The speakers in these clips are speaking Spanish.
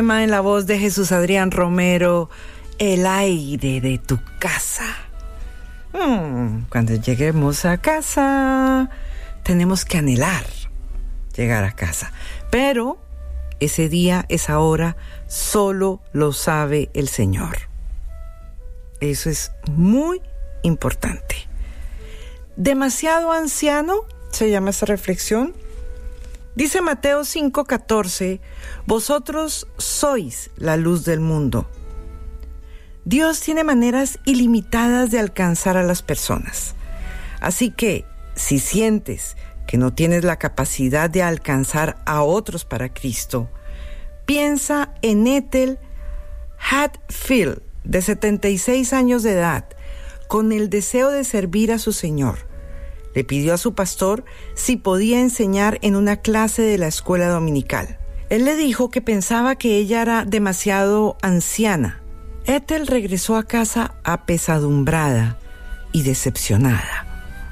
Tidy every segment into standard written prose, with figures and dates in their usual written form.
En la voz de Jesús Adrián Romero, el aire de tu casa. Cuando lleguemos a casa, tenemos que anhelar llegar a casa. Pero ese día, esa hora, solo lo sabe el Señor. Eso es muy importante. ¿Demasiado anciano? Se llama esta reflexión. Dice Mateo 5:14, vosotros sois la luz del mundo. Dios tiene maneras ilimitadas de alcanzar a las personas. Así que, si sientes que no tienes la capacidad de alcanzar a otros para Cristo, piensa en Ethel Hatfield, de 76 años de edad, con el deseo de servir a su Señor. Le pidió a su pastor si podía enseñar en una clase de la escuela dominical. Él le dijo que pensaba que ella era demasiado anciana. Ethel regresó a casa apesadumbrada y decepcionada.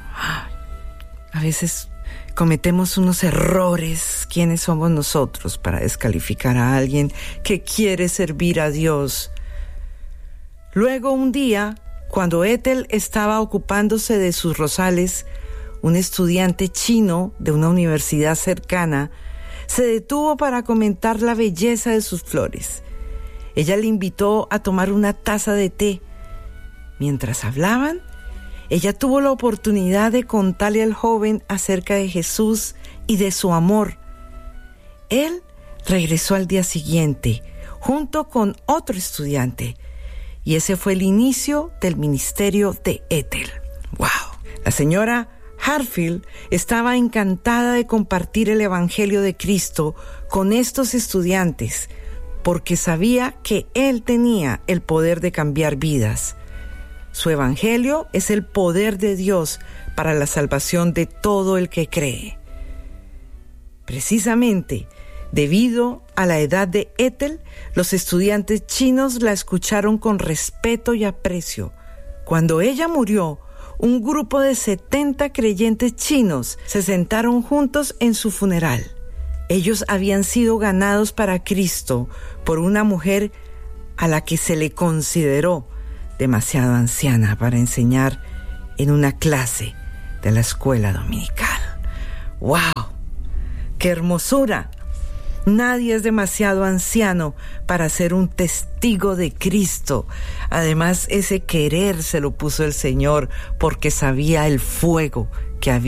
A veces cometemos unos errores. ¿Quiénes somos nosotros para descalificar a alguien que quiere servir a Dios? Luego, un día, cuando Ethel estaba ocupándose de sus rosales, un estudiante chino de una universidad cercana se detuvo para comentar la belleza de sus flores. Ella le invitó a tomar una taza de té. Mientras hablaban, ella tuvo la oportunidad de contarle al joven acerca de Jesús y de su amor. Él regresó al día siguiente, junto con otro estudiante, y ese fue el inicio del ministerio de Ethel. ¡Wow! La señora Hatfield estaba encantada de compartir el Evangelio de Cristo con estos estudiantes, porque sabía que Él tenía el poder de cambiar vidas. Su Evangelio es el poder de Dios para la salvación de todo el que cree. Precisamente, debido a la edad de Ethel, los estudiantes chinos la escucharon con respeto y aprecio. Cuando ella murió, un grupo de 70 creyentes chinos se sentaron juntos en su funeral. Ellos habían sido ganados para Cristo por una mujer a la que se le consideró demasiado anciana para enseñar en una clase de la escuela dominical. ¡Wow! ¡Qué hermosura! Nadie es demasiado anciano para ser un testigo de Cristo. Además, ese querer se lo puso el Señor porque sabía el fuego que había